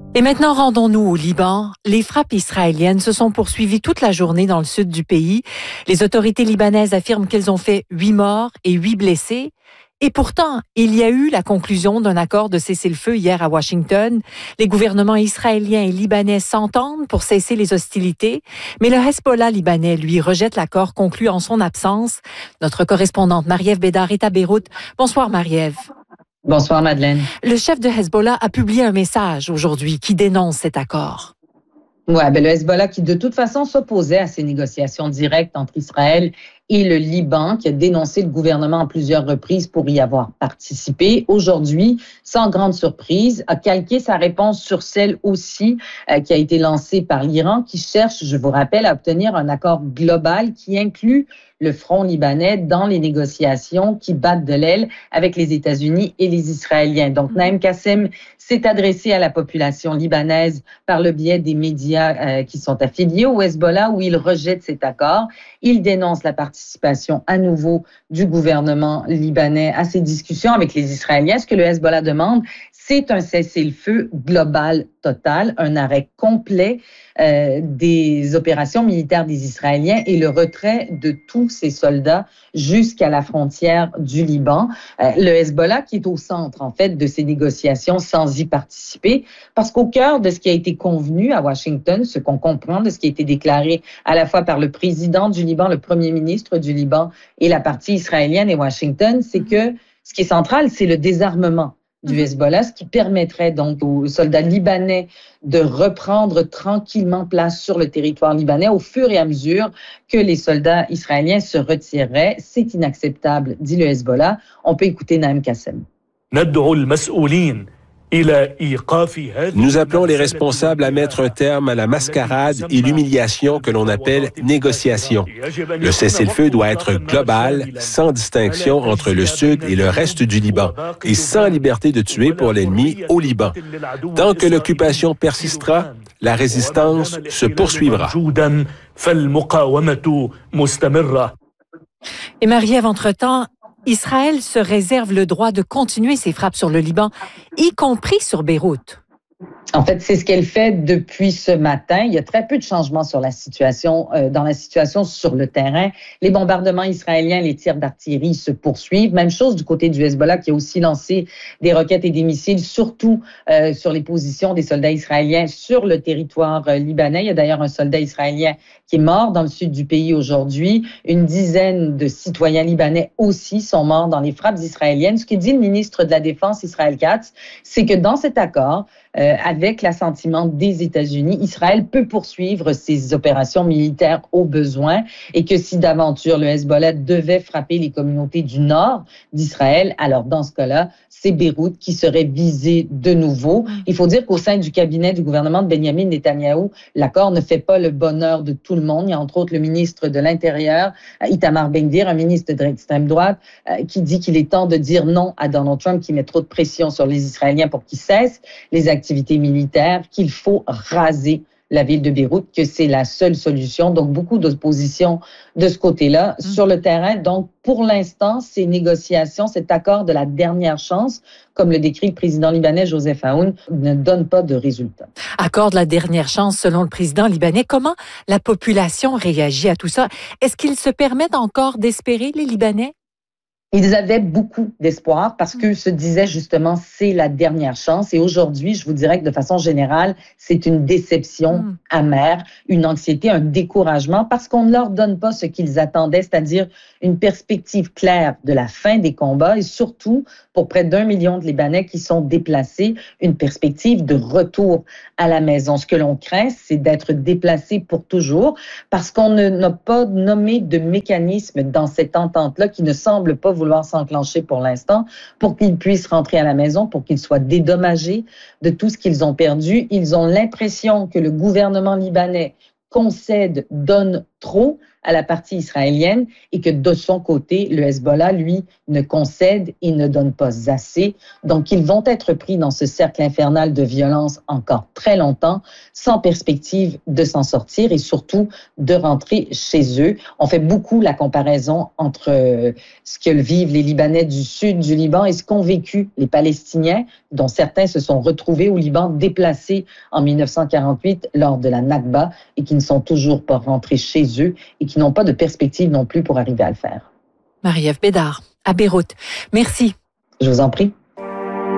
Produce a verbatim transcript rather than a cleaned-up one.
Et maintenant, rendons-nous au Liban. Les frappes israéliennes se sont poursuivies toute la journée dans le sud du pays. Les autorités libanaises affirment qu'elles ont fait huit morts et huit blessés. Et pourtant, il y a eu la conclusion d'un accord de cessez-le-feu hier à Washington. Les gouvernements israéliens et libanais s'entendent pour cesser les hostilités, mais le Hezbollah libanais, lui, rejette l'accord conclu en son absence. Notre correspondante Marie-Ève Bédard est à Beyrouth. Bonsoir Marie-Ève. Bonsoir Madeleine. Le chef de Hezbollah a publié un message aujourd'hui qui dénonce cet accord. Oui, ben le Hezbollah qui de toute façon s'opposait à ces négociations directes entre Israël et le Liban, qui a dénoncé le gouvernement à plusieurs reprises pour y avoir participé, aujourd'hui, sans grande surprise, a calqué sa réponse sur celle aussi euh, qui a été lancée par l'Iran, qui cherche, je vous rappelle, à obtenir un accord global qui inclut le front libanais dans les négociations qui battent de l'aile avec les États-Unis et les Israéliens. Donc, Naïm Kassem s'est adressé à la population libanaise par le biais des médias euh, qui sont affiliés au Hezbollah, où il rejette cet accord. Il dénonce la participation à nouveau du gouvernement libanais à ces discussions avec les Israéliens. Ce que le Hezbollah demande, c'est un cessez-le-feu global total, un arrêt complet euh, des opérations militaires des Israéliens et le retrait de tous ces soldats jusqu'à la frontière du Liban. Euh, le Hezbollah qui est au centre, en fait, de ces négociations sans y participer, parce qu'au cœur de ce qui a été convenu à Washington, ce qu'on comprend de ce qui a été déclaré à la fois par le président du Liban, le premier ministre du Liban et la partie israélienne et Washington, c'est que ce qui est central, c'est le désarmement du Hezbollah, ce qui permettrait donc aux soldats libanais de reprendre tranquillement place sur le territoire libanais au fur et à mesure que les soldats israéliens se retireraient. C'est inacceptable, dit le Hezbollah. On peut écouter Naïm Kassem. Nous appelons les responsables à mettre un terme à la mascarade et l'humiliation que l'on appelle négociation. Le cessez-le-feu doit être global, sans distinction entre le Sud et le reste du Liban, et sans liberté de tuer pour l'ennemi au Liban. Tant que l'occupation persistera, la résistance se poursuivra. Et Marie-Ève, entre-temps, Israël se réserve le droit de continuer ses frappes sur le Liban, y compris sur Beyrouth. En fait, c'est ce qu'elle fait depuis ce matin. Il y a très peu de changements sur la situation, euh, dans la situation sur le terrain. Les bombardements israéliens, les tirs d'artillerie se poursuivent. Même chose du côté du Hezbollah qui a aussi lancé des roquettes et des missiles, surtout euh, sur les positions des soldats israéliens sur le territoire euh, libanais. Il y a d'ailleurs un soldat israélien qui est mort dans le sud du pays aujourd'hui. Une dizaine de citoyens libanais aussi sont morts dans les frappes israéliennes. Ce que dit le ministre de la Défense, Israël Katz, c'est que dans cet accord, Euh, avec l'assentiment des États-Unis, Israël peut poursuivre ses opérations militaires au besoin et que si d'aventure le Hezbollah devait frapper les communautés du nord d'Israël, alors dans ce cas-là, c'est Beyrouth qui serait visé de nouveau. Il faut dire qu'au sein du cabinet du gouvernement de Benjamin Netanyahou, l'accord ne fait pas le bonheur de tout le monde. Il y a entre autres le ministre de l'Intérieur, Itamar Ben-Gvir, un ministre de l'extrême droite, euh, qui dit qu'il est temps de dire non à Donald Trump, qui met trop de pression sur les Israéliens pour qu'ils cessent les activités militaires, qu'il faut raser la ville de Beyrouth, que c'est la seule solution. Donc, beaucoup d'opposition de ce côté-là mmh. sur le terrain. Donc, pour l'instant, ces négociations, cet accord de la dernière chance, comme le décrit le président libanais Joseph Aoun, ne donne pas de résultat. Accord de la dernière chance, selon le président libanais. Comment la population réagit à tout ça? Est-ce qu'ils se permettent encore d'espérer, les Libanais? Ils avaient beaucoup d'espoir parce qu'eux se disaient justement c'est la dernière chance. Et aujourd'hui, je vous dirais que de façon générale, c'est une déception mmh. amère, une anxiété, un découragement parce qu'on ne leur donne pas ce qu'ils attendaient, c'est-à-dire une perspective claire de la fin des combats et surtout pour près d'un million de Libanais qui sont déplacés, une perspective de retour à la maison. Ce que l'on craint, c'est d'être déplacé pour toujours parce qu'on n'a pas nommé de mécanisme dans cette entente-là qui ne semble pas vouloir s'enclencher pour l'instant pour qu'ils puissent rentrer à la maison, pour qu'ils soient dédommagés de tout ce qu'ils ont perdu. Ils ont l'impression que le gouvernement libanais concède, donne trop à la partie israélienne et que de son côté, le Hezbollah, lui, ne concède et ne donne pas assez. Donc, ils vont être pris dans ce cercle infernal de violence encore très longtemps, sans perspective de s'en sortir et surtout de rentrer chez eux. On fait beaucoup la comparaison entre ce que vivent les Libanais du sud du Liban et ce qu'ont vécu les Palestiniens, dont certains se sont retrouvés au Liban déplacés en dix-neuf cent quarante-huit lors de la Nakba et qui ne sont toujours pas rentrés chez eux et qui n'ont pas de perspective non plus pour arriver à le faire. Marie-Ève Bédard, à Beyrouth. Merci. Je vous en prie.